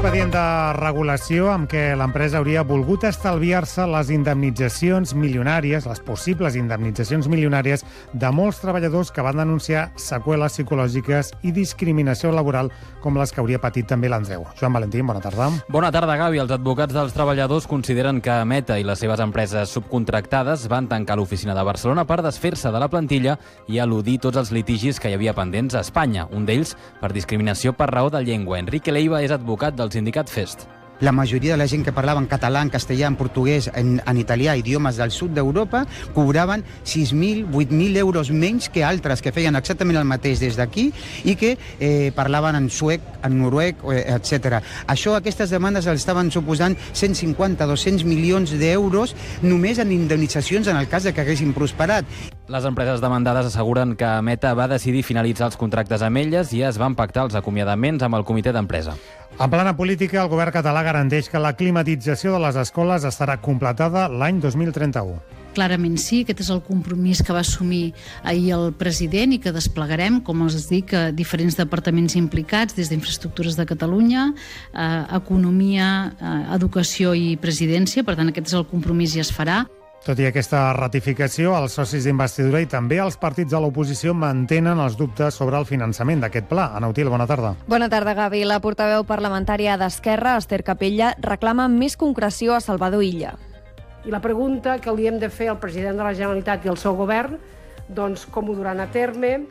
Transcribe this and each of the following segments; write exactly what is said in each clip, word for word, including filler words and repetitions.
expedient de regulació amb què l'empresa hauria volgut estalviar-se les indemnitzacions milionàries, les possibles indemnitzacions milionàries de molts treballadors que van denunciar seqüeles psicològiques i discriminació laboral com les que hauria patit també l'Andreu. Joan Valentín, bona tarda. Bona tarda, Gavi. Els advocats dels treballadors consideren que Meta i les seves empreses subcontractades van tancar l'oficina de Barcelona per desfer-se de la plantilla i eludir tots els litigis que hi havia pendents a Espanya, un d'ells per discriminació per raó de llengua. Enrique Leiva és advocat del sindicat Fest. La majoria de la gent que parlava en català, en castellà, en portuguès, en, en italià, idiomes del sud d'Europa, cobraven sis mil, vuit mil euros menys que altres que feien exactament el mateix des d'aquí i que eh, parlaven en suec, en noruec, etcètera. Això, aquestes demandes els estaven suposant cent cinquanta a dos-cents milions d'euros només en indemnitzacions en el cas de que haguessin prosperat. Les empreses demandades asseguren que Meta va decidir finalitzar els contractes amb elles i es van pactar els acomiadaments amb el comitè d'empresa. En plana política, el govern català garanteix que la climatització de les escoles estarà completada l'any dos mil trenta-u. Clarament sí, aquest és el compromís que va assumir ahir el president i que desplegarem, com els dic, a diferents departaments implicats, des d'Infraestructures de Catalunya, eh, Economia, eh, Educació i Presidència. Per tant, aquest és el compromís i es farà. Tot i aquesta ratificació, els socis d'investidura i també els partits de l'oposició mantenen els dubtes sobre el finançament d'aquest pla. Ana Util, bona tarda. Bona tarda, Gavi. La portaveu parlamentària d'Esquerra, Esther Capella, reclama més concreció a Salvador Illa. I la pregunta que li hem de fer al president de la Generalitat i al seu govern, doncs com ho duran a terme,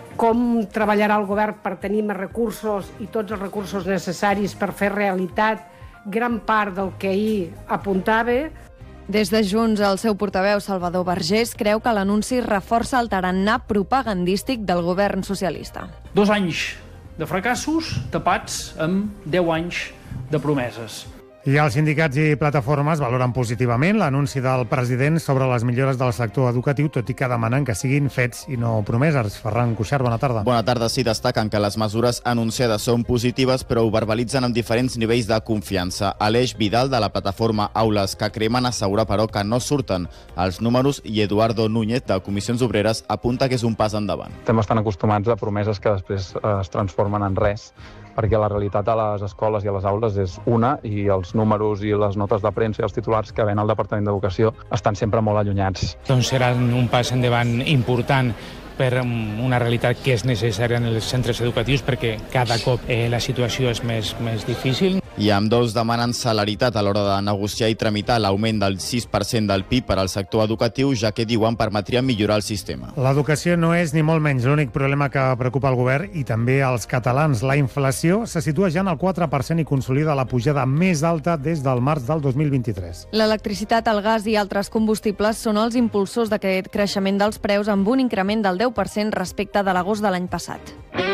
com treballarà el govern per tenir més recursos i tots els recursos necessaris per fer realitat gran part del que ahir apuntava. Des de Junts, el seu portaveu, Salvador Vergés, creu que l'anunci reforça el tarannà propagandístic del govern socialista. Dos anys de fracassos tapats amb deu anys de promeses. I els sindicats i plataformes valoren positivament l'anunci del president sobre les millores del sector educatiu, tot i que demanen que siguin fets i no promeses. Ferran Cuixart, bona tarda. Bona tarda. Sí, destaquen que les mesures anunciades són positives, però ho verbalitzen amb diferents nivells de confiança. Aleix Vidal, de la plataforma Aules que Cremen, assegura, però, que no surten els números i Eduardo Núñez, de Comissions Obreres, apunta que és un pas endavant. Estem bastant acostumats a promeses que després es transformen en res, perquè la realitat a les escoles i a les aules és una i els números i les notes de premsa i els titulars que ven al Departament d'Educació estan sempre molt allunyats. Doncs serà un pas endavant important per una realitat que és necessària en els centres educatius perquè cada cop eh, la situació és més, més difícil. I ambdós demanen celeritat a l'hora de negociar i tramitar l'augment del sis per cent del P I B per al sector educatiu, ja que diuen permetria millorar el sistema. L'educació no és ni molt menys l'únic problema que preocupa el govern i també als catalans. La inflació se situa ja en el quatre per cent i consolida la pujada més alta des del març del dos mil vint-i-tres. L'electricitat, el gas i altres combustibles són els impulsors d'aquest creixement dels preus amb un increment del deu per cent respecte de l'agost de l'any passat.